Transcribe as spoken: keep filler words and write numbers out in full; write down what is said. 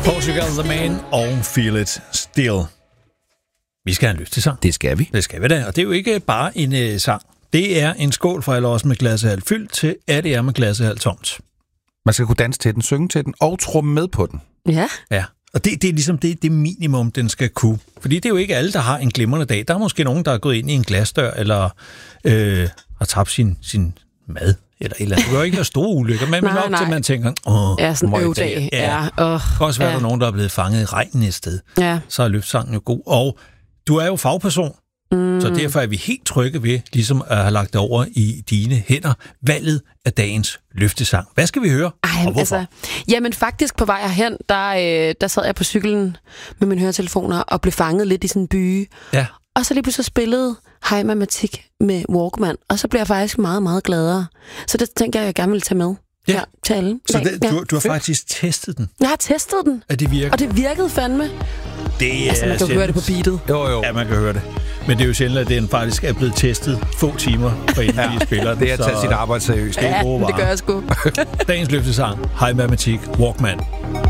Portugal The Man og Feel It Still. Vi skal have en løftesang. Det skal vi. Det skal vi da, og det er jo ikke bare en øh, sang. Det er en skål for alle os med glasset halvt fyldt til, at det er med glasset halvt tomt. Man skal kunne danse til den, synge til den og tromme med på den. Ja. Ja, og det, det er ligesom det, det minimum, den skal kunne. Fordi det er jo ikke alle, der har en glimrende dag. Der er måske nogen, der er gået ind i en glasdør, eller øh, har tabt sin, sin mad, eller et eller andet. Det er jo ikke være store ulykker, men nej, nok nej. til, man tænker, åh, ja, sådan en øvdag. Ja, ja. Oh, det kan også være, ja. der er nogen, der er blevet fanget i regnen et sted. Ja. Så er løftsangen jo god. Og du er jo fagperson, mm. så derfor er vi helt trygge ved, ligesom at have lagt det over i dine hænder, valget af dagens løftesang. Hvad skal vi høre, Ej, og hvorfor? Altså, jamen faktisk på vej herhen, der, øh, der sad jeg på cyklen med mine høretelefoner og blev fanget lidt i sådan en by. Ja. Og så lige pludselig spillede High Matematik med Walkman, og så blev jeg faktisk meget, meget gladere. Så det tænker jeg, jeg gerne vil tage med Ja. her til alle. Så det, ja. du, du har faktisk testet den, Jeg har testet den, at det virker? og det virkede fandme. Det er Altså, man kan jo høre det på beatet. Jo, jo. Ja, man kan høre det. Men det er jo sjældent, at den faktisk er blevet testet få timer, for inden ja. vi spiller den. Det er at tage sit arbejde seriøst. Ja, det gør jeg sgu. Dagens løftesang, High Matematik, Walkman.